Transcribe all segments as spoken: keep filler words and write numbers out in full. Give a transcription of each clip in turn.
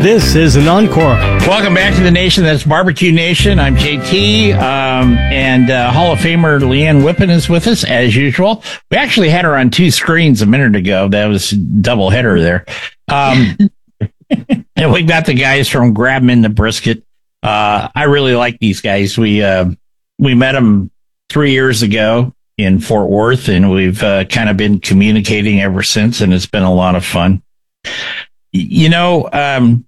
This is an encore. Welcome back to the nation. That's Barbecue Nation. I'm J T, um, and uh, Hall of Famer Leanne Whippen is with us as usual. We actually had her on two screens a minute ago. That was double header there. Um, and we got the guys from Grab 'Em in the Brisket. Uh, I really like these guys. We uh, we met them three years ago in Fort Worth, and we've uh, kind of been communicating ever since, and it's been a lot of fun. You know, um,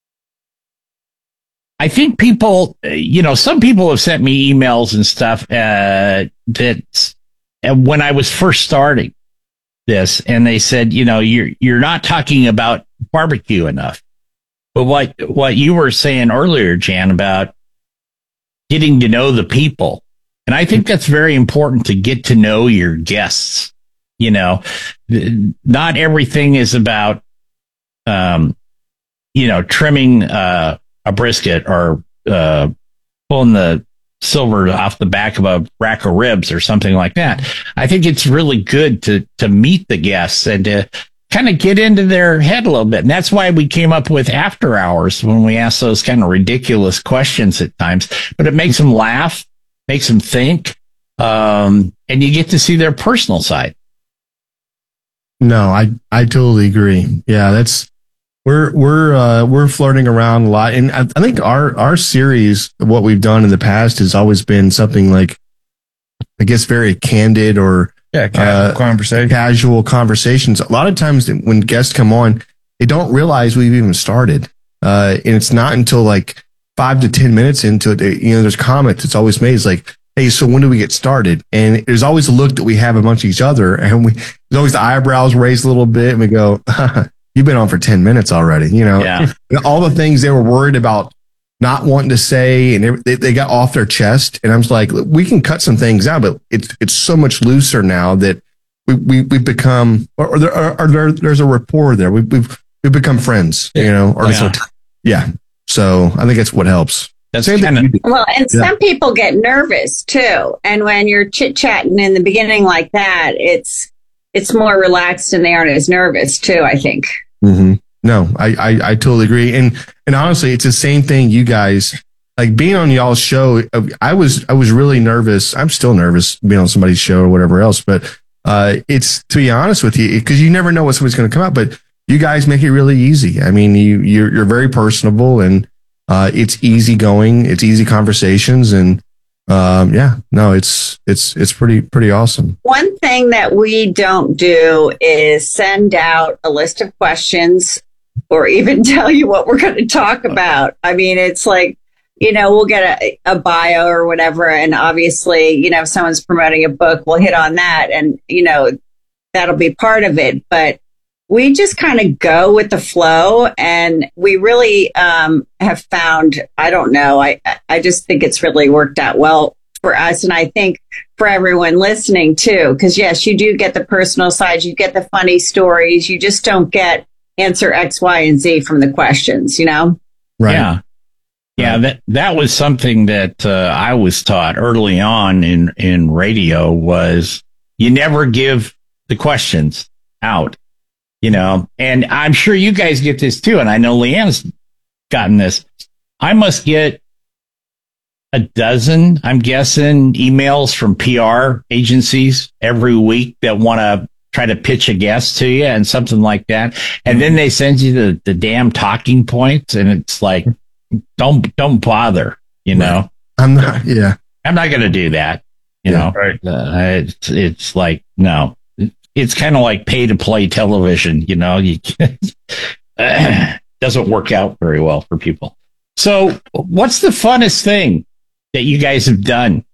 I think people, you know, some people have sent me emails and stuff uh, that uh, when I was first starting this, and they said, you know, you're you're not talking about barbecue enough. But what what you were saying earlier, Jan, about getting to know the people, and I think that's very important to get to know your guests. You know, not everything is about, um, you know, trimming uh, a brisket or uh, pulling the silver off the back of a rack of ribs or something like that. I think it's really good to to meet the guests and to kind of get into their head a little bit. And that's why we came up with After Hours when we ask those kind of ridiculous questions at times. But it makes them laugh, makes them think, um, and you get to see their personal side. No, I, I totally agree. Yeah, that's we're we're uh, we're flirting around a lot, and I, I think our our series, what we've done in the past, has always been something like, I guess, very candid or yeah, casual uh, conversation, casual conversations. A lot of times when guests come on, they don't realize we've even started, uh, and it's not until like five to ten minutes into it, you know, there's comments that's always made. It's like, hey, so when do we get started? And there's always a look that we have amongst each other, and we there's always the eyebrows raised a little bit, and we go, "You've been on for ten minutes already." You know, yeah. All the things they were worried about not wanting to say, and they, they got off their chest. And I was like, we can cut some things out, but it's it's so much looser now that we we we become, or, or, there, or, or there, there's a rapport there. We, we've we've become friends, you know, or yeah. yeah. So I think that's what helps. That's Same kind of well, and Yeah. some people get nervous too. And when you're chit chatting in the beginning like that, it's it's more relaxed and they aren't as nervous too, I think. Mm-hmm. No, I, I I totally agree. And and honestly, it's the same thing. You guys, like being on y'all's show, I was I was really nervous. I'm still nervous being on somebody's show or whatever else. But uh, it's, to be honest with you, because you never know what somebody's going to come out. But you guys make it really easy. I mean, you you're you're very personable, and uh, it's easy going. It's easy conversations, and um, yeah, no, it's it's it's pretty pretty awesome. One thing that we don't do is send out a list of questions or even tell you what we're going to talk about. I mean, it's like, you know, we'll get a, a bio or whatever. And obviously, you know, if someone's promoting a book, we'll hit on that. And, you know, that'll be part of it. But we just kind of go with the flow. And we really um, have found, I don't know, I, I just think it's really worked out well for us. And I think for everyone listening too, because yes, you do get the personal side, you get the funny stories, you just don't get answer X, Y, and Z from the questions, you know? Right. Yeah. Yeah, that that was something that uh, I was taught early on in, in radio was you never give the questions out, you know, and I'm sure you guys get this too. And I know Leanne's gotten this. I must get a dozen, I'm guessing, emails from P R agencies every week that want to try to pitch a guest to you and something like that. And then they send you the, the damn talking points, and it's like, don't don't bother, you know. Right. I'm not. Yeah, I'm not going to do that. You Yeah, know, right. uh, it's it's like no, it's kind of like pay to play television. You know, you uh, doesn't work out very well for people. So, what's the funnest thing that you guys have done?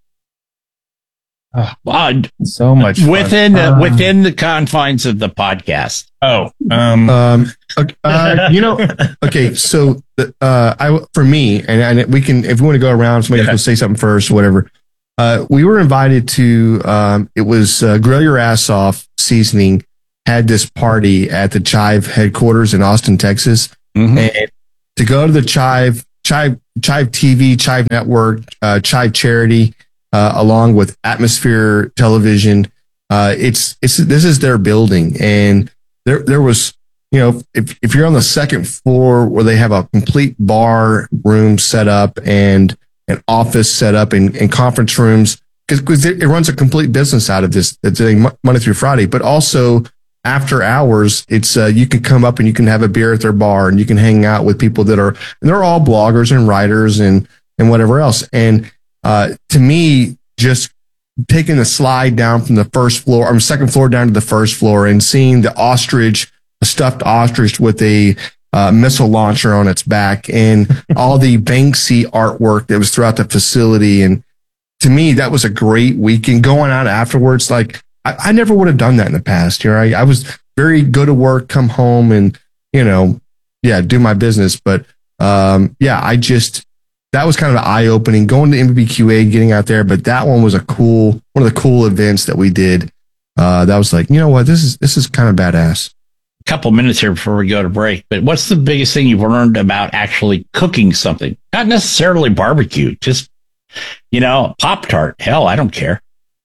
Oh, Uh, so much fun. within the, Um, within the confines of the podcast. Oh, um, Um, okay, uh, you know, okay, so, uh, I, for me, and, and we can, if we want to go around, somebody Yeah. will say something first or whatever. Uh, we were invited to, um, it was, uh, Grill Your Ass Off Seasoning had this party at the Chive headquarters in Austin, Texas. Mhm. And to go to the Chive, Chive, Chive T V, Chive Network, uh, Chive Charity, uh, along with Atmosphere Television, uh, it's, it's, this is their building. And there, there was you know, if, if you're on the second floor where they have a complete bar room set up and an office set up and, and conference rooms, because it runs a complete business out of this, it's Monday through Friday, but also after hours, it's uh, you can come up and you can have a beer at their bar and you can hang out with people that are, and they're all bloggers and writers and, and whatever else. And uh, to me, just taking the slide down from the first floor, or second floor down to the first floor and seeing the ostrich, a stuffed ostrich with a uh, missile launcher on its back and all the Banksy artwork that was throughout the facility. And to me, that was a great weekend. Going out afterwards, like, I, I never would have done that in the past. You know, I, I was very good to work, come home and, you know, yeah, do my business. But um, yeah, I just, that was kind of eye opening going to M B B Q A, getting out there. But that one was a cool, one of the cool events that we did. Uh, that was like, you know what, this is, this is kind of badass. A couple minutes here before we go to break, but what's the biggest thing you've learned about actually cooking something? Not necessarily barbecue, just, you know, Pop-Tart. Hell, I don't care.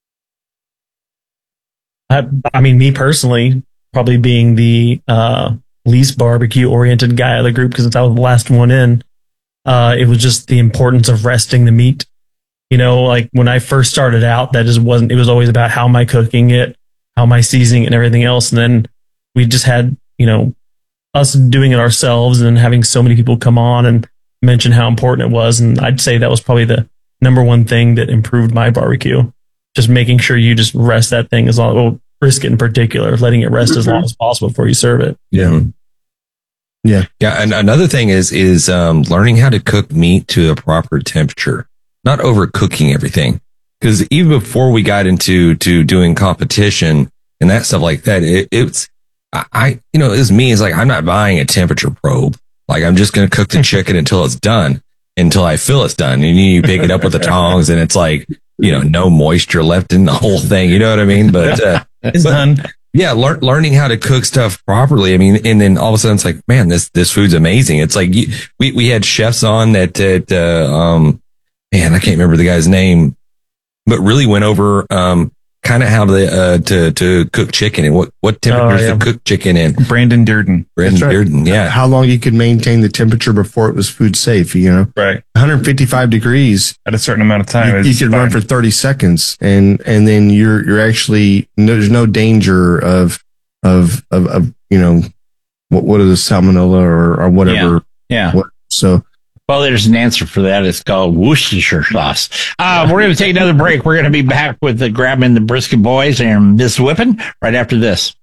I, I mean, me personally, probably being the uh, least barbecue oriented guy of the group, because I was the last one in, uh, it was just the importance of resting the meat. You know, like when I first started out, that just wasn't, it was always about how am I cooking it, how am I seasoning it and everything else. And then we just had, you know, us doing it ourselves and having so many people come on and mention how important it was. And I'd say that was probably the number one thing that improved my barbecue. Just making sure you just rest that thing as long, well, brisket in particular, letting it rest mm-hmm. as long as possible before you serve it. Yeah. Yeah. Yeah. And another thing is, is, um, learning how to cook meat to a proper temperature, not overcooking everything. Cause even before we got into, to doing competition and that stuff like that, it, it's, I, you know, it's me, it's like, I'm not buying a temperature probe. Like, I'm just going to cook the chicken until it's done, until I feel it's done. And you pick it up with the tongs and it's like, you know, no moisture left in the whole thing. You know what I mean? But, uh, it's but, done. Yeah. Lear, learning how to cook stuff properly. I mean, and then all of a sudden it's like, man, this, this food's amazing. It's like, you, we, we had chefs on that, that, uh, um, man, I can't remember the guy's name, but really went over, um, kind of how the, uh, to, to cook chicken and what, what temperatures oh, yeah. to cook chicken in. Brandon Durden. Brandon right. Durden. Yeah. How long you could maintain the temperature before it was food safe, you know? Right. one hundred fifty-five degrees. At a certain amount of time. You, you could run for thirty seconds and, and then you're, you're actually, no, there's no danger of, of, of, of, you know, what, what is a salmonella or, or whatever. Yeah. yeah. What, so, well, there's an answer for that. It's called Worcestershire sauce. Uh, we're going to take another break. We're going to be back with the Grabbing the Brisket Boys and Miss Whippin' right after this.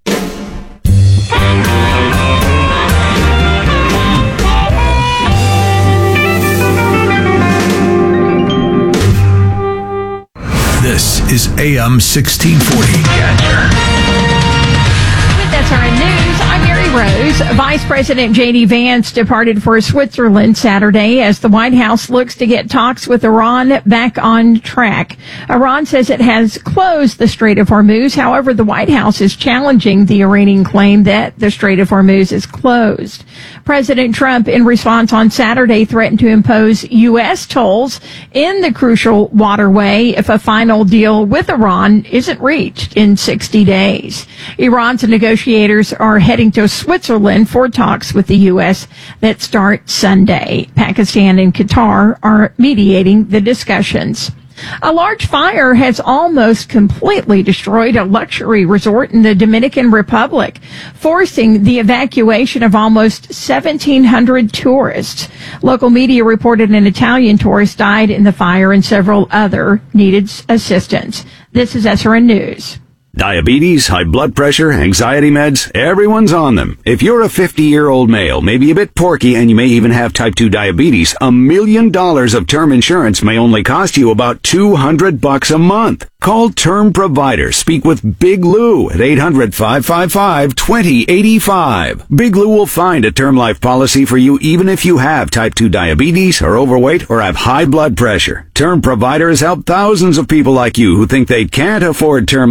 This is A M sixteen forty. Gotcha. That's our news. I'm Mary Rose. Vice President J D Vance departed for Switzerland Saturday as the White House looks to get talks with Iran back on track. Iran says it has closed the Strait of Hormuz. However, the White House is challenging the Iranian claim that the Strait of Hormuz is closed. President Trump, in response on Saturday, threatened to impose U S tolls in the crucial waterway if a final deal with Iran isn't reached in sixty days. Iran's negotiators are heading to Switzerland for talks with the U S that start Sunday. Pakistan and Qatar are mediating the discussions. A large fire has almost completely destroyed a luxury resort in the Dominican Republic, forcing the evacuation of almost seventeen hundred tourists. Local media reported an Italian tourist died in the fire and several other needed assistance. This is S R N News. Diabetes, high blood pressure, anxiety meds, everyone's on them. If you're a fifty-year-old male, maybe a bit porky, and you may even have type two diabetes, a million dollars of term insurance may only cost you about two hundred bucks a month. Call Term Provider. Speak with Big Lou at eight hundred, five five five, two zero eight five. Big Lou will find a term life policy for you even if you have type two diabetes, are overweight, or have high blood pressure. Term Provider has helped thousands of people like you who think they can't afford term life insurance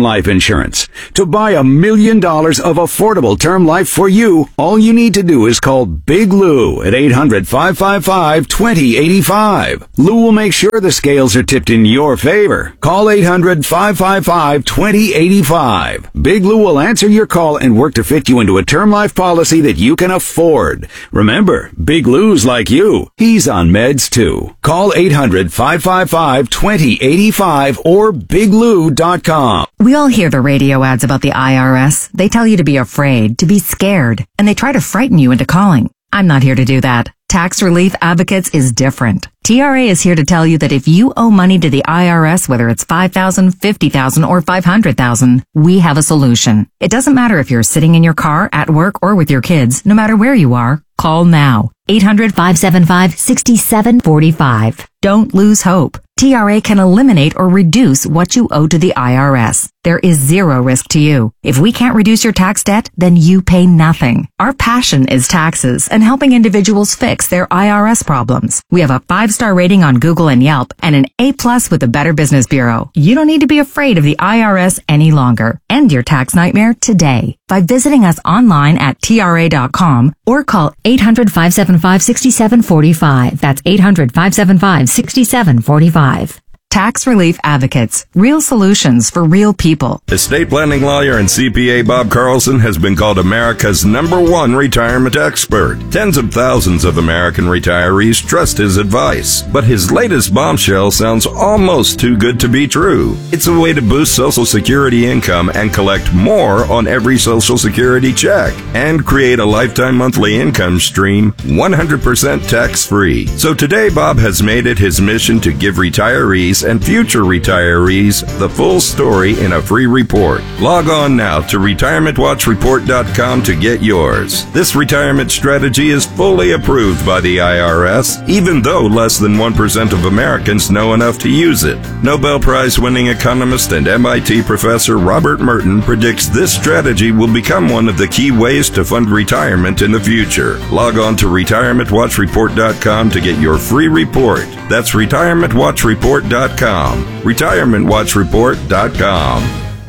insurance. To buy a million dollars of affordable term life for you, all you need to do is call Big Lou at eight hundred, five five five, two zero eight five. Lou will make sure the scales are tipped in your favor. Call eight hundred, five five five, two zero eight five. Big Lou will answer your call and work to fit you into a term life policy that you can afford. Remember, Big Lou's like you. He's on meds too. Call eight hundred, five five five, two zero eight five or big lou dot com. We all hear the radio ads about the I R S. They tell you to be afraid, to be scared, and they try to frighten you into calling. I'm not here to do that. Tax Relief Advocates is different. T R A is here to tell you that if you owe money to the I R S, whether it's five thousand dollars, fifty thousand dollars, or five hundred thousand dollars, we have a solution. It doesn't matter if you're sitting in your car, at work, or with your kids. No matter where you are, call now. eight hundred, five seven five, six seven four five. Don't lose hope. T R A can eliminate or reduce what you owe to the I R S. There is zero risk to you. If we can't reduce your tax debt, then you pay nothing. Our passion is taxes and helping individuals fix their I R S problems. We have a five-star rating on Google and Yelp and an A-plus with the Better Business Bureau. You don't need to be afraid of the I R S any longer. End your tax nightmare today by visiting us online at T R A dot com or call eight hundred, five seven five, six seven four five. That's eight hundred, five seven five, six seven four five. Tax Relief Advocates. Real solutions for real people. Estate planning lawyer and C P A Bob Carlson has been called America's number one retirement expert. Tens of thousands of American retirees trust his advice. But his latest bombshell sounds almost too good to be true. It's a way to boost Social Security income and collect more on every Social Security check and create a lifetime monthly income stream one hundred percent tax-free. So today, Bob has made it his mission to give retirees and future retirees the full story in a free report. Log on now to retirement watch report dot com to get yours. This retirement strategy is fully approved by the I R S, even though less than one percent of Americans know enough to use it. Nobel Prize-winning economist and M I T professor Robert Merton predicts this strategy will become one of the key ways to fund retirement in the future. Log on to retirement watch report dot com to get your free report. That's retirement watch report dot com. retirement watch report dot com.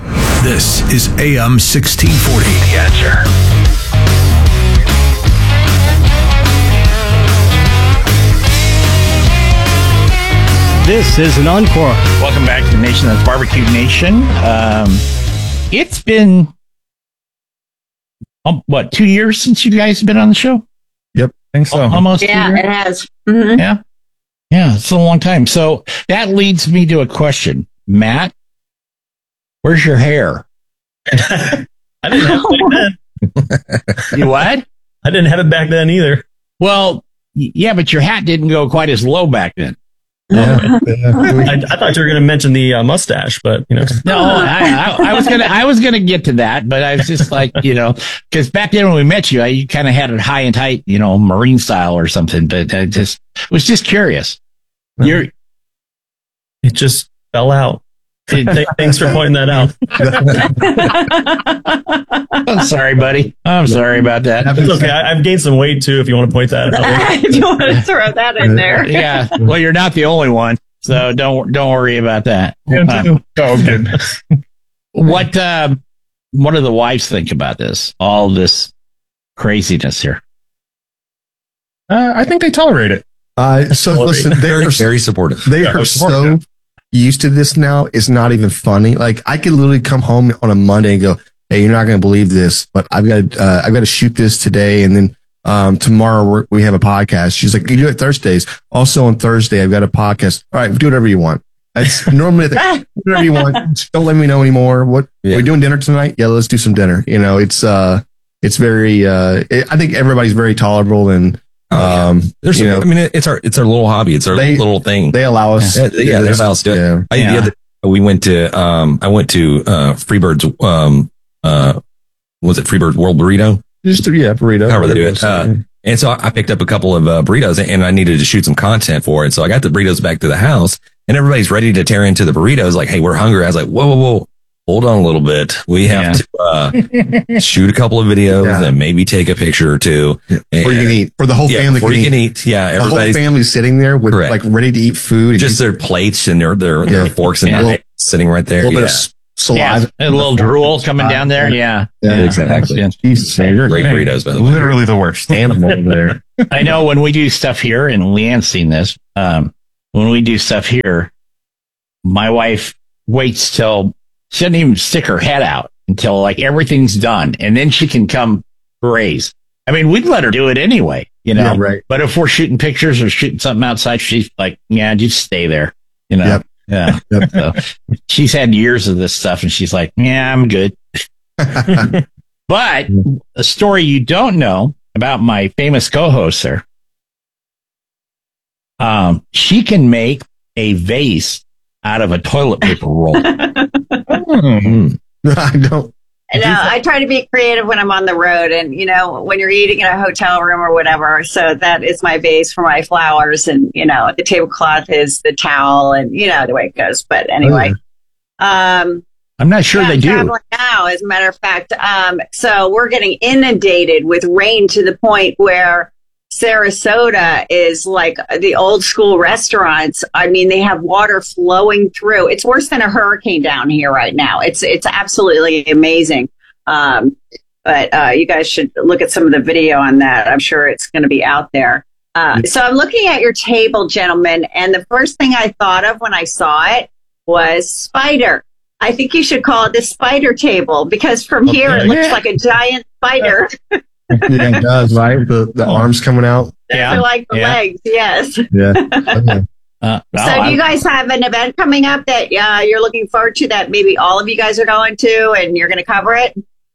This is A M sixteen forty. The Answer. This is an encore. Welcome back to the Nation That's Barbecue Nation. Um, it's been, um, what, two years since you guys have been on the show? Yep, I think so. Almost. Yeah, two years? it has. Mm-hmm. Yeah. Yeah, it's a long time. So that leads me to a question. Matt, where's your hair? I didn't have it back then. You what? I didn't have it back then either. Well, y- yeah, but your hat didn't go quite as low back then. Yeah. I, I thought you were going to mention the uh, mustache, but you know. No, I, I, I was gonna, I was gonna get to that, but I was just like, you know, because back then when we met you, I, you kind of had it high and tight, you know, Marine style or something. But I just was just curious. You're, it just fell out. Th- Thanks for pointing that out. I'm sorry, buddy. I'm sorry about that. It's okay. I, I've gained some weight too. If you want to point that out. If you want to throw that in there. Yeah. Well, you're not the only one, so don't don't worry about that. Uh, Oh, good. what uh, what do the wives think about this? All this craziness here. Uh, I think they tolerate it. Uh, so listen, they are Very supportive. they Yeah, are supportive, so used to this now. It's not even funny. Like I could literally come home on a Monday and go, "Hey, you're not going to believe this, but I've got uh, I've got to shoot this today, and then um, tomorrow we're, we have a podcast." She's like, "You do it Thursdays." Also on Thursday, I've got a podcast. All right, do whatever you want. It's normally the, whatever you want. Just don't let me know anymore. What Yeah. are we doing dinner tonight? Yeah, let's do some dinner. You know, it's uh, it's very. Uh, it, I think everybody's very tolerable and. Um, There's, you know, I mean, it's our it's our little hobby. It's our They- little thing. they allow us. Yeah, yeah, they allow us to do it. Yeah. I, Yeah. the other, we went to um, I went to uh, Freebird's um, uh, was it Freebird's World Burrito? Just yeah, burrito. However they do it. Uh, and so I picked up a couple of uh, burritos, and I needed to shoot some content for it. So I got the burritos back to the house, and everybody's ready to tear into the burritos. Like, hey, we're hungry. I was like, whoa, whoa, whoa. Hold on a little bit. We have Yeah. to uh, shoot a couple of videos Yeah. and maybe take a picture or two. Before you And- can eat, for the whole yeah, family before can you eat. can eat. Yeah, The whole everybody's family's sitting there with Correct. like ready to eat food. just their plates and their their, their Yeah. forks and Yeah. knives sitting right a there. little bit Yeah. of s- saliva. Yeah, a little drool coming down there. Yeah, Yeah, yeah. exactly. Jesus, man, you're Great great. burritos, by the way. Literally the worst. Animal over there. I know when we do stuff here, and Leanne's seen this. Um, when we do stuff here, my wife waits till she doesn't even stick her head out until like everything's done, and then she can come raise. I mean, we'd let her do it anyway, you know. Yeah, right. But if we're shooting pictures or shooting something outside, she's like, "Yeah, just stay there," you know. Yep. Yeah. Yep. So she's had years of this stuff, and she's like, "Yeah, I'm good." But a story you don't know about my famous co-host there. Um, she can make a vase out of a toilet paper roll. Mm. I don't. No, I try to be creative when I'm on the road, and you know, when you're eating in a hotel room or whatever. So that is my vase for my flowers, and you know, the tablecloth is the towel, and you know the way it goes. But anyway, um, I'm not sure yeah, they I'm do. traveling now, as a matter of fact. Um, so we're getting inundated with rain to the point where Sarasota is like the old school restaurants. I mean, they have water flowing through. It's worse than a hurricane down here right now. It's it's absolutely amazing. Um, but uh, you guys should look at some of the video on that. I'm sure it's going to be out there. Uh, so I'm looking at your table, gentlemen, and the first thing I thought of when I saw it was spider. I think you should call it the spider table, because from Okay. here it looks Yeah. like a giant spider. Yeah, it does, right? The, the arms coming out. I like the Yeah. legs, yes. Yeah. Okay. Uh, no, So do I'm- you guys have an event coming up that uh, you're looking forward to that maybe all of you guys are going to and you're going to cover it?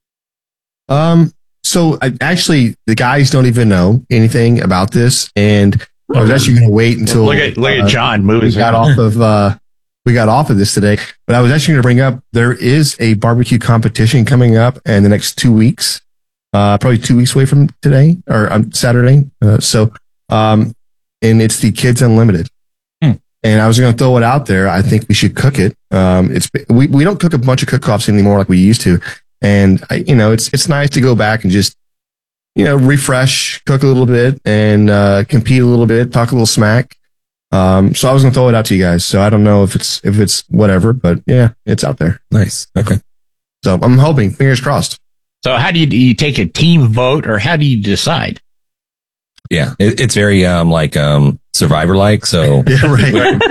Um, so I, actually, the guys don't even know anything about this, and I was actually going to wait until Look at- look at uh, John moving We got around. off of uh, we got off of this today, but I was actually going to bring up there is a barbecue competition coming up in the next two weeks, uh, probably two weeks away from today or um, Saturday. Uh, so, um, and it's the Kids Unlimited. And I was going to throw it out there. I think we should cook it. Um, it's we, we don't cook a bunch of cook-offs anymore like we used to, and I, you know it's it's nice to go back and just you know refresh, cook a little bit, and uh, compete a little bit, talk a little smack. Um, so I was going to throw it out to you guys. So I don't know if it's if it's whatever, but yeah, it's out there. Nice. Okay. So I'm hoping. Fingers crossed. So how do you, do you take a team vote, or how do you decide? Yeah, it, it's very um like um Survivor like. So Yeah, right.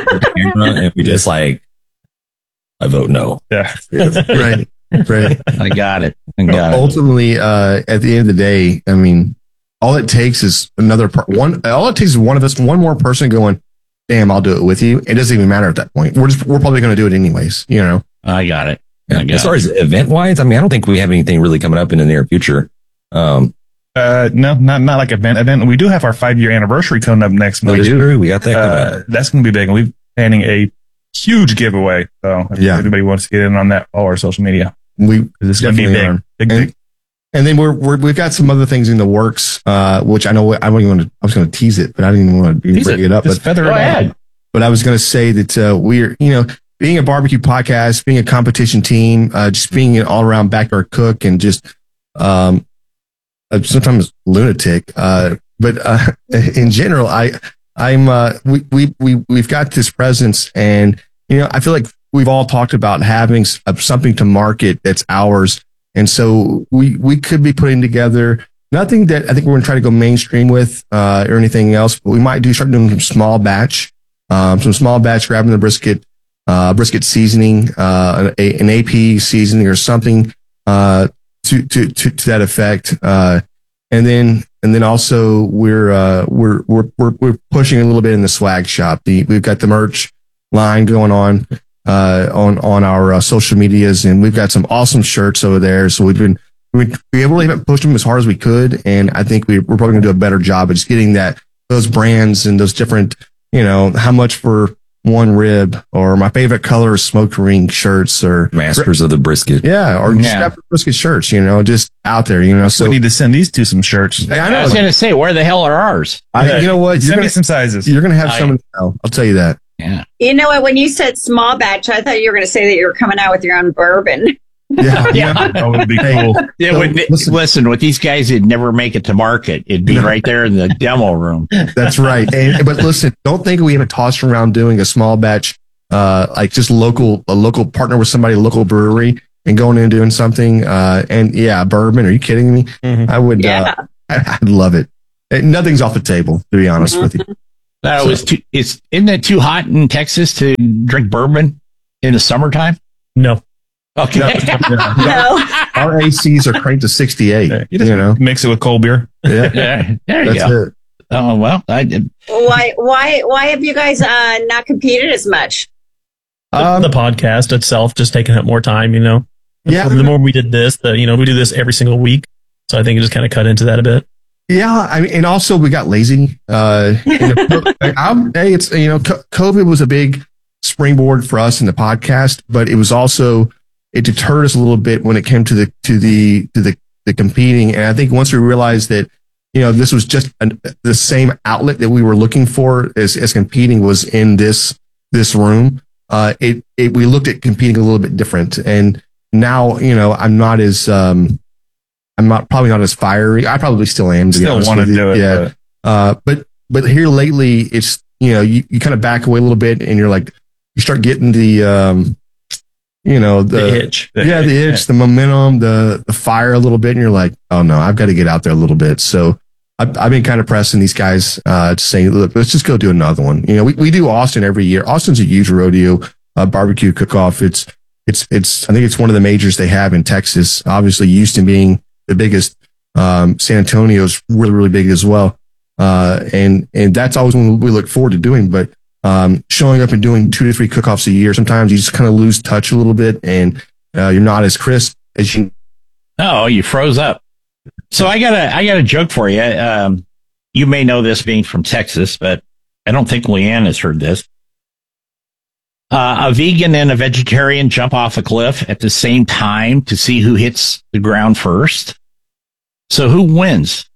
and we just like I vote no. Yeah. Right. Right. I got it. I got it. Ultimately, uh, at the end of the day, I mean, all it takes is another part. One, all it takes is one of us, one more person going, "Damn, I'll do it with you." It doesn't even matter at that point. We're just, we're probably going to do it anyways. You know. I got it. Yeah. I got As far it. as event wise, I mean, I don't think we have anything really coming up in the near future. Um, Uh, no, not not like event event. We do have our five year anniversary coming up next no, month. we do. We got that coming Uh, up. that's going to be big, and we're planning a huge giveaway. So if Yeah. anybody wants to get in on that, all our social media. We It's going to be definitely big, are. big, And, big. and then we're, we're we've got some other things in the works, uh, which I know I don't even want to. I was going to tease it, but I didn't even want to Tease bring it. it, up. Just But feather Go it out. ahead. but I was going to say that uh, we're you know being a barbecue podcast, being a competition team, uh, just being an all around backyard cook, and just um, uh, sometimes lunatic. Uh, but uh, in general, I I'm uh, we we we we've got this presence, and you know I feel like we've all talked about having s- uh, something to market that's ours, and so we we could be putting together nothing that I think we're going to try to go mainstream with uh, or anything else, but we might do start doing some small batch, um, some small batch, grabbing the brisket, uh, brisket seasoning, uh, a, an A P seasoning or something uh, to, to to to that effect, uh, and then and then also we're uh, we're we're we're we're pushing a little bit in the swag shop. The, we've got the merch line going on uh, on on our uh, social medias, and we've got some awesome shirts over there. So we've been we we really haven't pushed them as hard as we could, and I think we, we're probably going to do a better job of just getting that those brands and those different, you know, how much for one rib, or my favorite color is smoke ring shirts, or Masters of the brisket. yeah, or just Yeah. grab the brisket shirts, you know, just out there, you know. So we need to send these two some shirts. I I know, was going to say, where the hell are ours? I, you know what, you're Send me gonna, some sizes. you're gonna have I- some in the mail. I'll tell you that. Yeah. You know what? When you said small batch, I thought you were going to say that you were coming out with your own bourbon. Yeah, Yeah. That would be Hey. cool. Yeah, So, would, listen. listen. with these guys, it'd never make it to market. It'd be right there in the demo room. That's right. And, but listen, don't think we haven't tossed around doing a small batch uh, like just local, a local partner with somebody, a local brewery, and going in and doing something. Uh, and yeah, bourbon. Are you kidding me? Mm-hmm. I would. Yeah. Uh, I, I'd love it. And nothing's off the table, to be honest with you. That So- was too, it's, isn't it too hot in Texas to drink bourbon in the summertime? No. Okay. No. Our A Cs are cranked to sixty-eight. You You just know. mix it with cold beer. Yeah. Yeah, there you That's go. it. Oh, well, I did. Why? Why? Why have you guys uh, not competed as much? Um, the podcast itself just taking up more time, you know. Yeah. The more we did this, the you know, we do this every single week. So I think it just kind of cut into that a bit. Yeah, I mean, and also we got lazy. Uh, you know, I'm, hey, it's you know, co- COVID was a big springboard for us in the podcast, but it was also it deterred us a little bit when it came to the to the to the the competing. And I think once we realized that you know this was just an, the same outlet that we were looking for as as competing was in this this room, uh, it it we looked at competing a little bit different. And now you know I'm not as um, I'm not probably not as fiery. I probably still am. To be Still honest want to with you. do it. Yeah. But Uh, but but here lately, it's you know you, you kind of back away a little bit, and you're like you start getting the um, you know the, The itch. yeah, the itch, the momentum, the the fire a little bit, and you're like, oh no, I've got to get out there a little bit. So I've, I've been kind of pressing these guys uh, to say, look, let's just go do another one. You know, we, we do Austin every year. Austin's a huge rodeo uh, barbecue cook-off. It's it's it's I think it's one of the majors they have in Texas. Obviously, Houston being the biggest. Um, San Antonio's really, really big as well. Uh, and, and that's always when we look forward to doing, but, um, showing up and doing two to three cook-offs a year, sometimes you just kind of lose touch a little bit and, uh, you're not as crisp as you. Oh, you froze up. So I got a, I got a joke for you. Um, you may know this being from Texas, but I don't think Leanne has heard this. Uh, a vegan and a vegetarian jump off a cliff at the same time to see who hits the ground first. So who wins?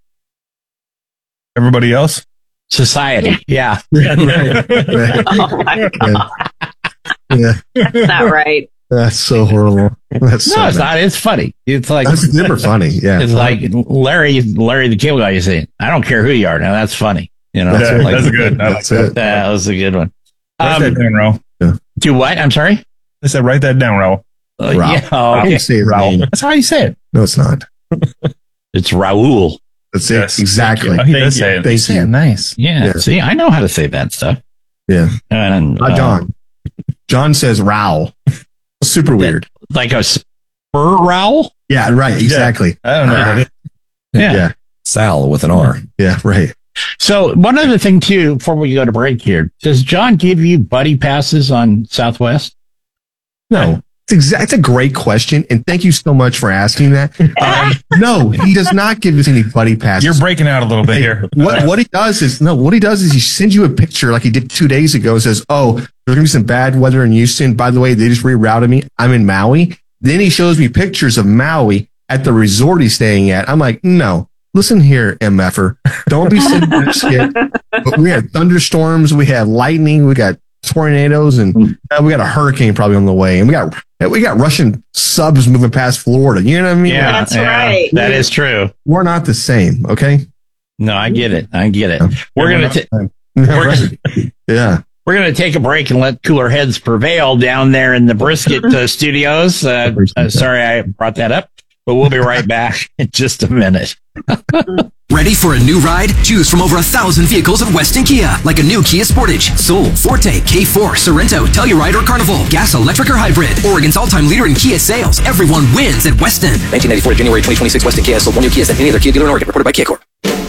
everybody else. Society. Yeah. Right. Right. Oh my God. Yeah. That's not right. That's so horrible. That's so No, it's bad. not. It's funny. It's like, That's super funny. Yeah. it's like Larry, Larry the Cable Guy, you say, I don't care who you are. Now that's funny. You know, That's Yeah, it. like, that's a good. I like That's that. it. that was a good one. Write that Um, down, Raul. do what? I'm sorry? I said, write that down, Raul. Uh, Raul. yeah. I Okay. can say his name. That's how you say it. No, it's not. It's Raul. That's it. Yes. Exactly. Oh, he Thank does you. say it. Thank He say you. it nice. Yeah. Yeah. See, I know how to say that stuff. Yeah. And, Not uh, John. John says Raul. Super weird. like a spur Raul? Yeah, right. Exactly. I don't know. Ah. what it- Yeah. Yeah. Sal with an R. Yeah, right. So one other thing too, before we go to break here, does John give you buddy passes on Southwest? No, it's exact. It's a great question, and thank you so much for asking that. Um, no, he does not give us any buddy passes. You're breaking out a little bit here. What what he does is no. What he does is he sends you a picture like he did two days ago. And says, "Oh, there's gonna be some bad weather in Houston. By the way, they just rerouted me. I'm in Maui." Then he shows me pictures of Maui at the resort he's staying at. I'm like, no. Listen here, M F er. Don't be sending this shit. But we had thunderstorms, we had lightning, we got tornadoes, and uh, we got a hurricane probably on the way. And we got we got Russian subs moving past Florida. You know what I mean? Yeah, That's yeah, right. That is true. We're not the same, okay? No, I get it. I get it. We're gonna ta- Yeah, we're right. Yeah. we're gonna take a break and let cooler heads prevail down there in the Brisket uh, studios. Uh, uh, sorry, I brought that up, but we'll be right back in just a minute. Ready for a new ride? Choose from over a thousand vehicles at Weston Kia, like a new Kia Sportage, Soul, Forte, K four, Sorrento, Telluride, or Carnival. Gas, electric, or hybrid. Oregon's all-time leader in Kia sales. Everyone wins at Weston. nineteen ninety-four to January twenty twenty-six, Weston Kia sold more new Kias than any other Kia dealer in Oregon. Reported by Kia Corp.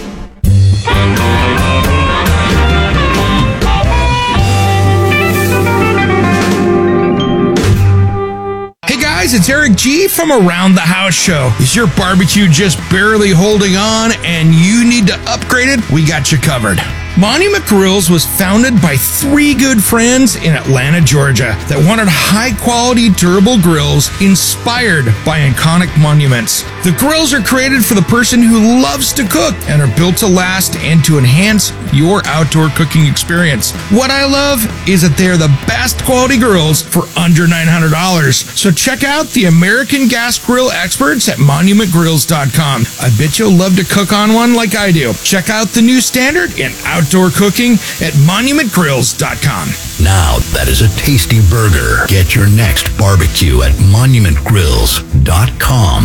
Hey guys, it's Eric G from Around the House Show. Is your barbecue just barely holding on and you need to upgrade it? We got you covered. Monument Grills was founded by three good friends in Atlanta, Georgia that wanted high-quality, durable grills inspired by iconic monuments. The grills are created for the person who loves to cook and are built to last and to enhance your outdoor cooking experience. What I love is that they're the best quality grills for under nine hundred dollars. So check out the American Gas Grill experts at monument grills dot com. I bet you'll love to cook on one like I do. Check out the new standard in outdoor cooking at monument grills dot com. Now that is a tasty burger. Get your next barbecue at monument grills dot com.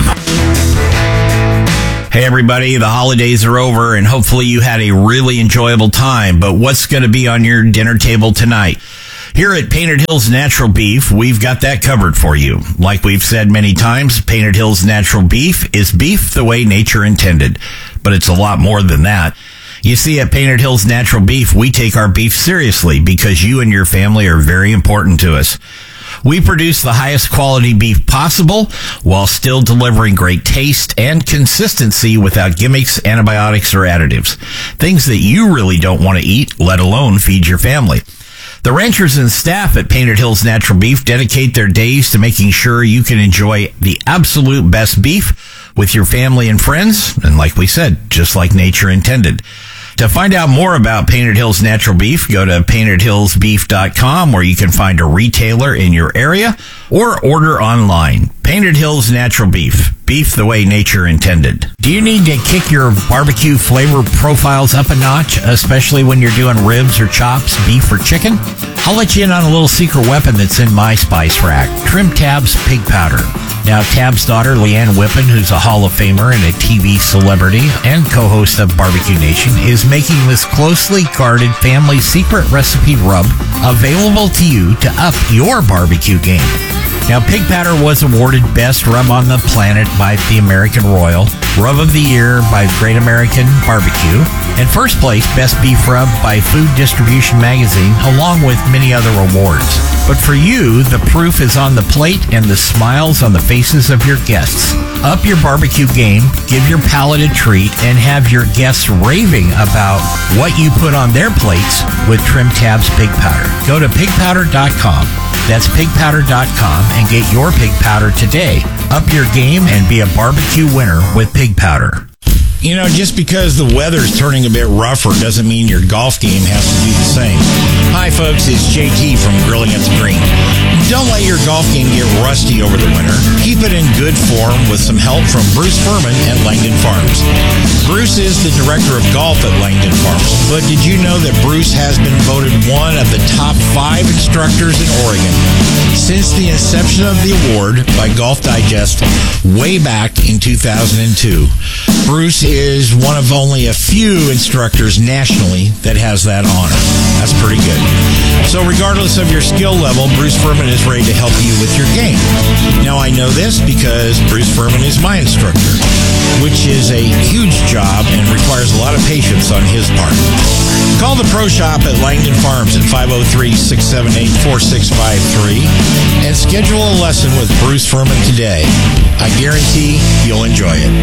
Hey everybody, the holidays are over and hopefully you had a really enjoyable time, but what's going to be on your dinner table tonight? Here at Painted Hills Natural Beef, we've got that covered for you. Like we've said many times, Painted Hills Natural Beef is beef the way nature intended, but it's a lot more than that. You see, at Painted Hills Natural Beef, we take our beef seriously because you and your family are very important to us. We produce the highest quality beef possible while still delivering great taste and consistency without gimmicks, antibiotics, or additives. Things that you really don't want to eat, let alone feed your family. The ranchers and staff at Painted Hills Natural Beef dedicate their days to making sure you can enjoy the absolute best beef with your family and friends, and like we said, just like nature intended. To find out more about Painted Hills Natural Beef, go to painted hills beef dot com where you can find a retailer in your area or order online. Painted Hills Natural Beef. Beef the way nature intended. Do you need to kick your barbecue flavor profiles up a notch, especially when you're doing ribs or chops, beef or chicken? I'll let you in on a little secret weapon that's in my spice rack. Trim Tab's Pig Powder. Now, Tab's daughter, Leanne Whippen, who's a Hall of Famer and a T V celebrity and co-host of Barbecue Nation, is making this closely guarded family secret recipe rub available to you to up your barbecue game. Now, Pig Powder was awarded Best Rub on the Planet by the American Royal, Rub of the Year by Great American Barbecue, and first place Best Beef Rub by Food Distribution Magazine, along with many other awards. But for you, the proof is on the plate and the smiles on the faces of your guests. Up your barbecue game, give your palate a treat, and have your guests raving about what you put on their plates with Trim Tab's Pig Powder. Go to pig powder dot com. That's pig powder dot com and get your pig powder today. Up your game and be a barbecue winner with Pig Powder. You know, just because the weather's turning a bit rougher doesn't mean your golf game has to do the same. Hi, folks, it's J T from Grilling at the Green. Don't let your golf game get rusty over the winter. Keep it in good form with some help from Bruce Furman at Langdon Farms. Bruce is the director of golf at Langdon Farms, but did you know that Bruce has been voted one of the top five instructors in Oregon since the inception of the award by Golf Digest way back in two thousand two? Bruce is one of only a few instructors nationally that has that honor. That's pretty good. So regardless of your skill level, Bruce Furman is ready to help you with your game. Now I know this because Bruce Furman is my instructor, which is a huge job and requires a lot of patience on his part. Call the Pro Shop at Langdon Farms at five oh three, six seven eight, four six five three and schedule a lesson with Bruce Furman today. I guarantee you'll enjoy it.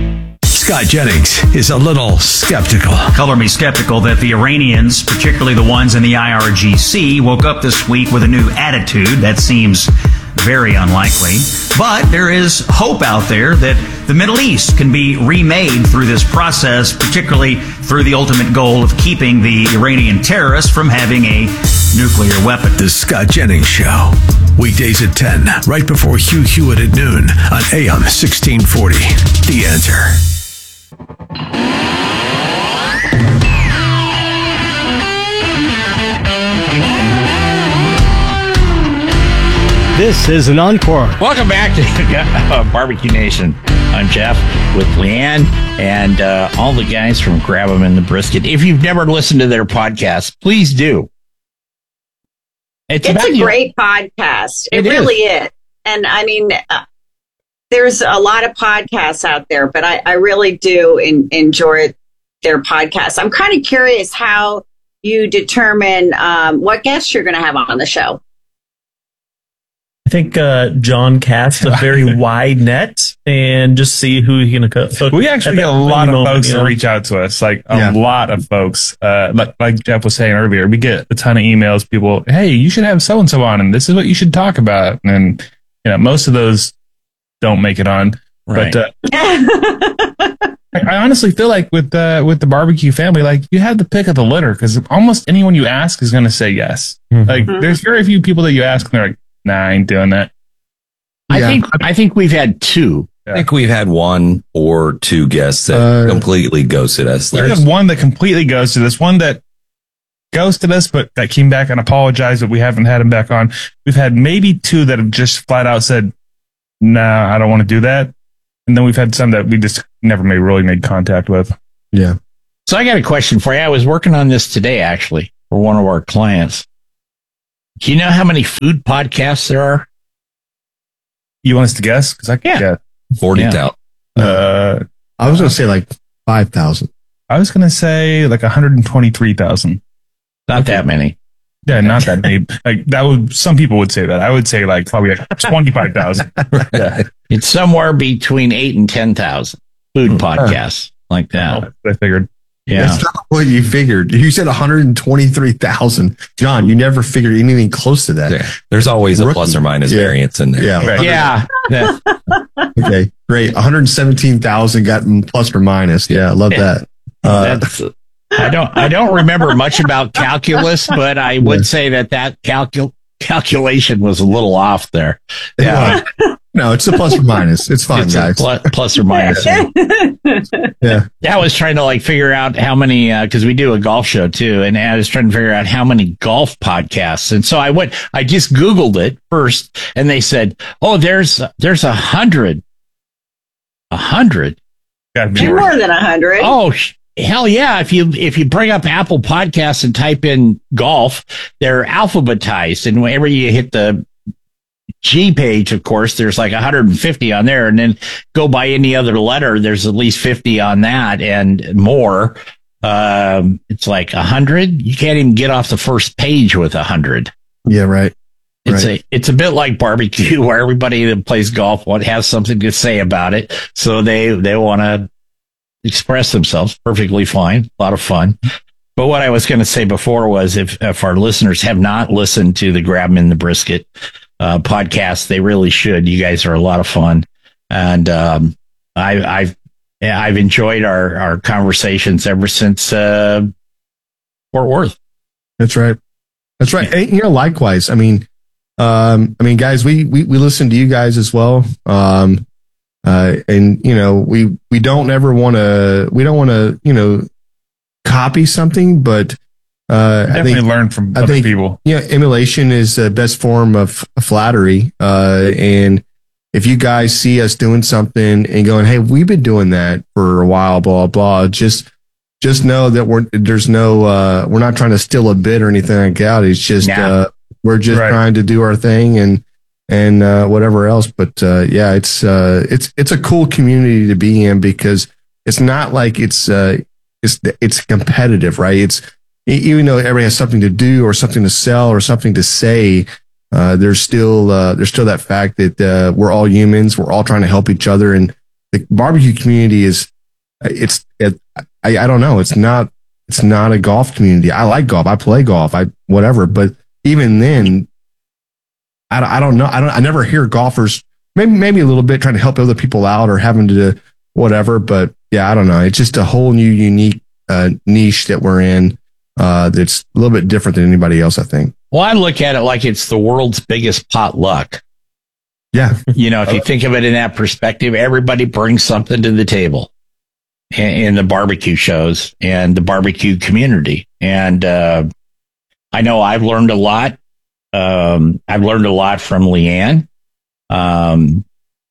Scott Jennings is a little skeptical. Color me skeptical that the Iranians, particularly the ones in the I R G C, woke up this week with a new attitude. That seems very unlikely. But there is hope out there that the Middle East can be remade through this process, particularly through the ultimate goal of keeping the Iranian terrorists from having a nuclear weapon. The Scott Jennings Show. Weekdays at ten, right before Hugh Hewitt at noon on A M sixteen forty. The Answer. This is an encore. Welcome back to uh, Barbecue Nation. I'm Jeff with Leanne and uh, all the guys from Grab 'em in the Brisket. If you've never listened to their podcast, please do. It's, it's a great you. podcast. It, it really is. is. And I mean, uh, there's a lot of podcasts out there, but I, I really do in, enjoy their podcasts. I'm kind of curious how you determine um, what guests you're going to have on the show. I think uh, John casts a very wide net and just see who he's going to cut. So we actually get a lot of moment, folks you know? that reach out to us, like a yeah. lot of folks. Uh, like like Jeff was saying earlier, we get a ton of emails. People, hey, you should have so and so on, and this is what you should talk about. And you know, most of those don't make it on. Right. But uh, I honestly feel like with the with the barbecue family, like you have the pick of the litter because almost anyone you ask is going to say yes. Mm-hmm. Like there's very few people that you ask and they're like, nah, I ain't doing that. I yeah. think I think we've had two. I think we've had one or two guests that uh, completely ghosted us. We had one that completely ghosted us. One that ghosted us, but that came back and apologized, but we haven't had him back on. We've had maybe two that have just flat out said, nah, I don't want to do that. And then we've had some that we just never made really made contact with. Yeah. So I got a question for you. I was working on this today, actually, for one of our clients. Do you know how many food podcasts there are? You want us to guess? Because I can yeah. guess. forty thousand. Yeah. Uh, I was going to say like five thousand. I was going to say like one hundred twenty-three thousand. Not that many. Yeah, not that many. Like that would, some people would say that. I would say like probably like twenty-five thousand. Yeah. It's somewhere between eight and ten thousand food podcasts like that. I figured. Yeah. That's not what you figured. You said one hundred twenty-three thousand. John, you never figured anything close to that. Yeah. There's always a Rookie. plus or minus Yeah. variance in there. Yeah. Right. Yeah. Yeah. Okay, great. one hundred seventeen thousand got plus or minus. Yeah, I love Yeah. that. Uh, That's, I don't I don't remember much about calculus, but I would say that that calcul- calculation was a little off there. Yeah. No, it's a plus or minus. It's fine, It's a guys. pl- plus or minus. Yeah. Yeah, I was trying to like figure out how many, uh, cause we do a golf show too. And I was trying to figure out how many golf podcasts. And so I went, I just Googled it first and they said, oh, there's, there's a hundred, a hundred. More than a hundred. Oh, sh- hell yeah. If you, if you bring up Apple Podcasts and type in golf, they're alphabetized. And whenever you hit the G page, of course, there's like one hundred fifty on there, and then go by any other letter, there's at least fifty on that and more. Um, it's like one hundred. You can't even get off the first page with one hundred. Yeah, right. It's right. a it's a bit like barbecue, where everybody that plays golf what has something to say about it, so they they want to express themselves. Perfectly fine, a lot of fun. But what I was going to say before was, if if our listeners have not listened to the Grab 'em in the Brisket uh, podcast, they really should. You guys are a lot of fun, and um, I, I've I've enjoyed our our conversations ever since uh, Fort Worth. That's right. That's right. And, you know, likewise. I mean, um, I mean, guys, we we we listen to you guys as well. Um, uh, and you know, we we don't ever want to we don't want to you know copy something, but uh, Definitely I think, learn from I other think, people. Yeah, emulation is the best form of flattery. Uh, and if you guys see us doing something and going, "Hey, we've been doing that for a while," blah blah, just just know that we're there's no uh, we're not trying to steal a bit or anything like that. It's just Yeah. uh, we're just Right. trying to do our thing and and uh, whatever else. But uh, yeah, it's uh, it's it's a cool community to be in, because it's not like it's uh, it's it's competitive, right? It's even though everybody has something to do or something to sell or something to say, uh, there's still uh, there's still that fact that uh, we're all humans. We're all trying to help each other, and the barbecue community is it's it, I, I don't know. It's not it's not a golf community. I like golf. I play golf. I whatever. But even then, I, I don't know. I don't. I never hear golfers. Maybe maybe a little bit trying to help other people out or having to whatever. But yeah, I don't know. It's just a whole new unique uh, niche that we're in. Uh, that's a little bit different than anybody else, I think. Well, I look at it like it's the world's biggest potluck. Yeah. You know, if you think of it in that perspective, everybody brings something to the table in, in the barbecue shows and the barbecue community. And uh, I know I've learned a lot. Um, I've learned a lot from Leanne. Um,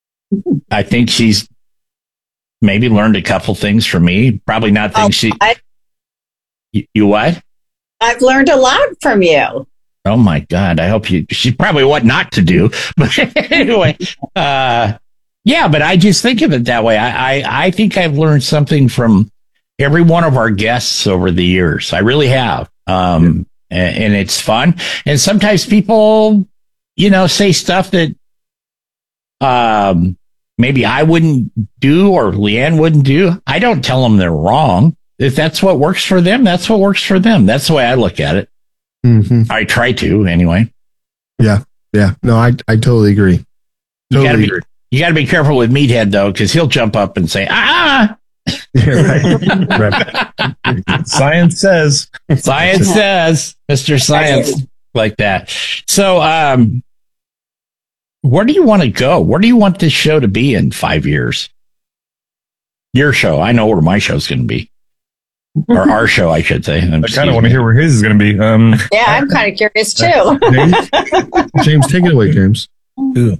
I think she's maybe learned a couple things from me. Probably not things she. I, you, you what? I've learned a lot from you. Oh my God. I hope you, she probably what not to do, but anyway, uh, yeah, but I just think of it that way. I, I, I think I've learned something from every one of our guests over the years. I really have. Um, yeah. and, and it's fun. And sometimes people, you know, say stuff that, um, maybe I wouldn't do or Leanne wouldn't do. I don't tell them they're wrong. If that's what works for them, that's what works for them. That's the way I look at it. Mm-hmm. I try to anyway. Yeah. Yeah. No, I, I totally agree. You Totally gotta be, agree. you gotta be careful with Meathead though, because he'll jump up and say, ah, Yeah, right. Right. Science says. science says, Mister Science, like that. So, um, where do you want to go? Where do you want this show to be in five years? Your show. I know where my show's going to be. or our show, I should say. I kind of want to hear where his is going to be. Um, yeah, I'm kind of curious too. James, James, take it away, James. Ooh.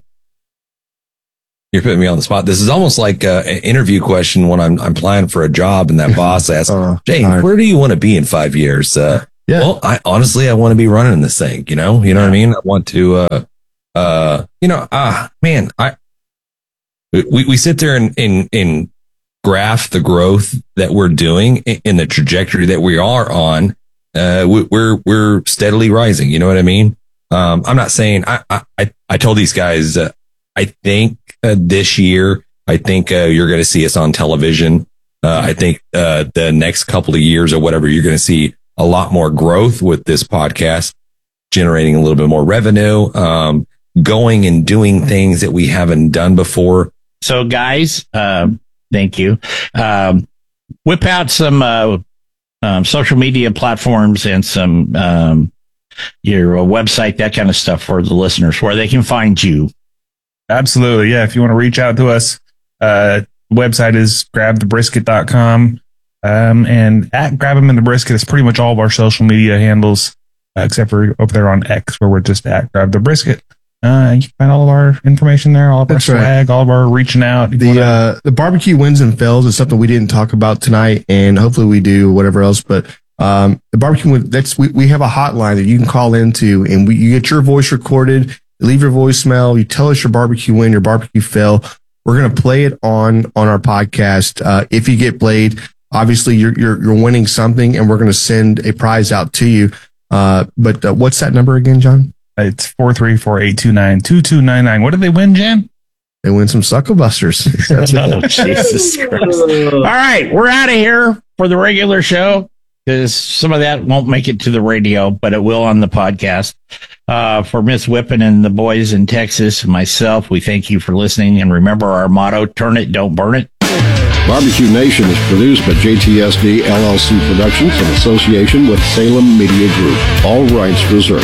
You're putting me on the spot. This is almost like uh, an interview question when I'm I'm applying for a job and that boss asks, uh, James, right. where do you want to be in five years? Uh, yeah. Well, I honestly, I want to be running this thing. You know, you know what I mean? I want to, uh, uh, you know, ah, man, I, we, we sit there and, and, and graph the growth that we're doing in the trajectory that we are on. Uh, we, we're, we're steadily rising. You know what I mean? Um, I'm not saying I, I, I told these guys, uh, I think uh, this year, I think uh, you're going to see us on television. Uh, I think uh, the next couple of years or whatever, you're going to see a lot more growth with this podcast, generating a little bit more revenue, um, going and doing things that we haven't done before. So, guys, uh, thank you. Um, whip out some uh, um, social media platforms and some um, your uh, website, that kind of stuff for the listeners, where they can find you. Absolutely. Yeah. If you want to reach out to us, uh, website is grab the brisket dot com. Um, and at Grab 'em in the Brisket is pretty much all of our social media handles, uh, except for over there on X, where we're just at Grab the Brisket. Uh, you can find all of our information there, all of That's our right. swag, all of our reaching out. The, uh, the barbecue wins and fails is something we didn't talk about tonight, and hopefully we do whatever else, but, um, the barbecue win, that's, we, we have a hotline that you can call into, and we, you get your voice recorded. Leave your voicemail. You tell us your barbecue win, your barbecue fail. We're going to play it on, on our podcast. Uh, if you get played, obviously you're, you're, you're winning something, and we're going to send a prize out to you. Uh, but uh, what's that number again, John? It's four three four, eight two nine, two two nine nine. What did they win, Jan? They win some Suckle Busters. That's oh, Jesus Christ. All right. We're out of here for the regular show, because some of that won't make it to the radio, but it will on the podcast. Uh, for Miss Whippen and the boys in Texas and myself, we thank you for listening. And remember our motto, turn it, don't burn it. Barbecue Nation is produced by J T S D L L C Productions in association with Salem Media Group. All rights reserved.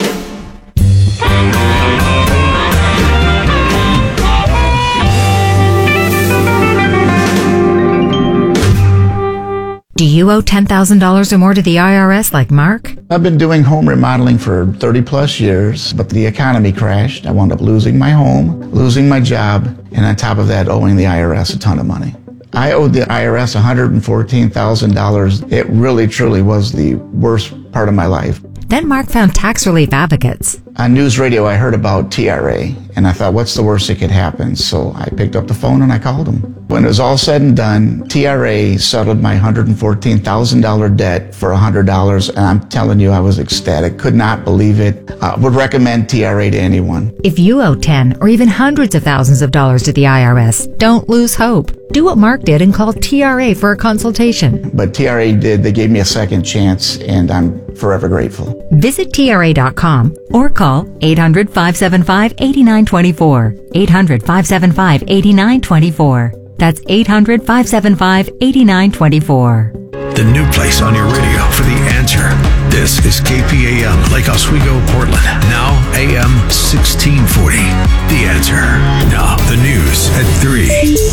Do you owe ten thousand dollars or more to the I R S like Mark? I've been doing home remodeling for thirty plus years, but the economy crashed. I wound up losing my home, losing my job, and on top of that, owing the I R S a ton of money. I owed the I R S one hundred fourteen thousand dollars. It really, truly was the worst part of my life. Then Mark found Tax Relief Advocates. On news radio, I heard about T R A, and I thought, what's the worst that could happen? So I picked up the phone and I called them. When it was all said and done, T R A settled my one hundred fourteen thousand dollars debt for one hundred dollars, and I'm telling you, I was ecstatic. Could not believe it. Uh, would recommend T R A to anyone. If you owe ten or even hundreds of thousands of dollars to the I R S, don't lose hope. Do what Mark did and call T R A for a consultation. But T R A did. They gave me a second chance, and I'm forever grateful. Visit T R A dot com or call eight hundred, five seven five, eight nine two four. eight hundred, five seven five, eight nine two four. That's eight hundred, five seven five, eight nine two four. The new place on your radio for The Answer. This is K P A M, Lake Oswego, Portland. Now A M sixteen forty. The Answer. Now the news at three.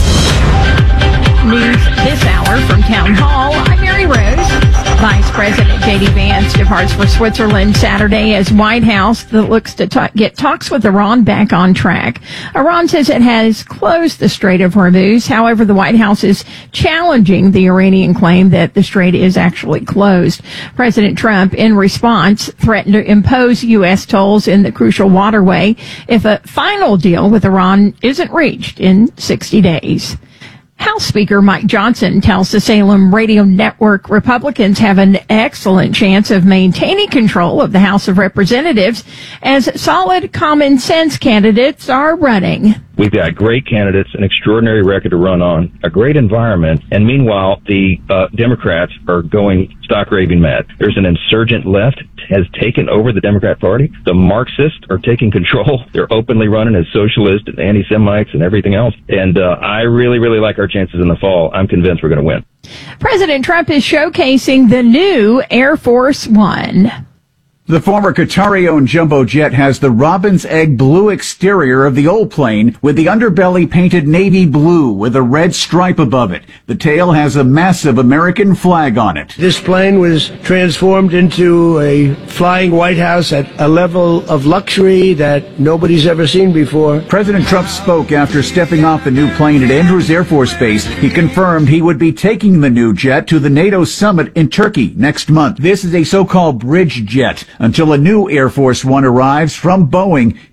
News this hour from Town Hall. I'm Mary Rose. Vice President J D Vance departs for Switzerland Saturday as White House that looks to ta- get talks with Iran back on track. Iran says it has closed the Strait of Hormuz. However, the White House is challenging the Iranian claim that the strait is actually closed. President Trump, in response, threatened to impose U S tolls in the crucial waterway if a final deal with Iran isn't reached in sixty days. House Speaker Mike Johnson tells the Salem Radio Network Republicans have an excellent chance of maintaining control of the House of Representatives as solid common sense candidates are running. We've got great candidates, an extraordinary record to run on, a great environment, and meanwhile, the uh, Democrats are going stock raving mad. There's an insurgent left has taken over the Democrat Party. The Marxists are taking control. They're openly running as socialists and anti-Semites and everything else. And uh, I really, really like our chances in the fall. I'm convinced we're going to win. President Trump is showcasing the new Air Force One. The former Qatari-owned jumbo jet has the robin's egg blue exterior of the old plane with the underbelly painted navy blue with a red stripe above it. The tail has a massive American flag on it. This plane was transformed into a flying White House at a level of luxury that nobody's ever seen before. President Trump spoke after stepping off the new plane at Andrews Air Force Base. He confirmed he would be taking the new jet to the NATO summit in Turkey next month. This is a so-called bridge jet until a new Air Force One arrives from Boeing.